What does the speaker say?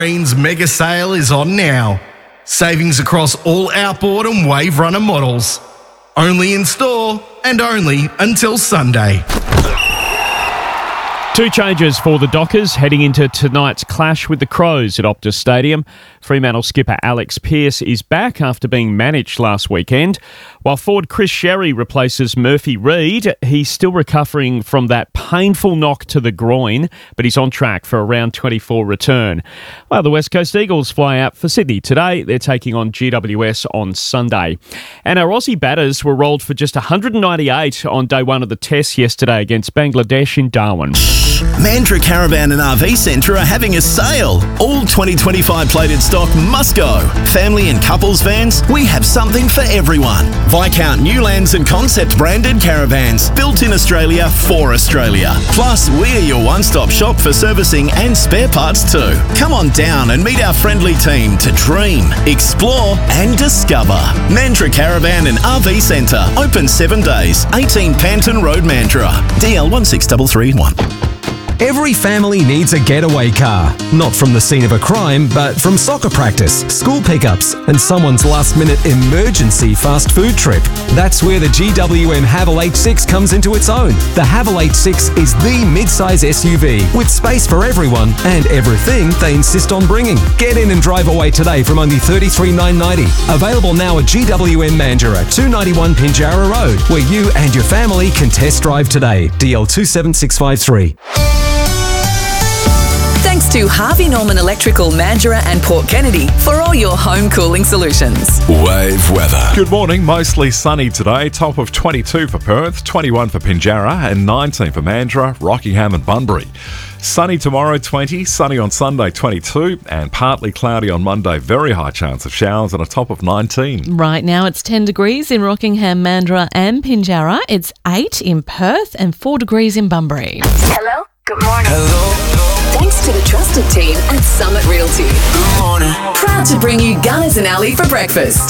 Green's mega sale is on now. Savings across all outboard and wave runner models. Only in store and only until Sunday. Two changes for the Dockers heading into tonight's clash with the Crows at Optus Stadium. Fremantle skipper Alex Pearce is back after being managed last weekend. While forward Chris Sherry replaces Murphy Reid, he's still recovering from that painful knock to the groin, but he's on track for a round 24 return. Well, the West Coast Eagles fly out for Sydney today. They're taking on GWS on Sunday. And our Aussie batters were rolled for just 198 on day one of the test yesterday against Bangladesh in Darwin. Mandurah Caravan and RV Centre are having a sale. All 2025 plated stock must go. Family and couples vans, we have something for everyone. Viscount Newlands and Concept branded caravans, built in Australia for Australia. Plus, we're your one-stop shop for servicing and spare parts too. Come on down and meet our friendly team to dream, explore and discover. Mandurah Caravan and RV Centre, open 7 days, 18 Panton Road, Mandurah. DL 16331. Every family needs a getaway car. Not from the scene of a crime, but from soccer practice, school pickups, and someone's last-minute emergency fast food trip. That's where the GWM Haval H6 comes into its own. The Haval H6 is the mid-size SUV with space for everyone and everything they insist on bringing. Get in and drive away today from only $33,990. Available now at GWM Mandurah, 291 Pinjarra Road, where you and your family can test drive today. DL 27653. Thanks to Harvey Norman Electrical, Mandurah and Port Kennedy for all your home cooling solutions. Wave weather. Good morning. Mostly sunny today. Top of 22 for Perth, 21 for Pinjarra and 19 for Mandurah, Rockingham and Bunbury. Sunny tomorrow, 20. Sunny on Sunday, 22. And partly cloudy on Monday. Very high chance of showers and a top of 19. Right now it's 10 degrees in Rockingham, Mandurah and Pinjarra. It's 8 in Perth and 4 degrees in Bunbury. Hello? Good morning. Hello. Thanks to the trusted team at Summit Realty. Good morning. Proud to bring you Gunners and Alley for breakfast.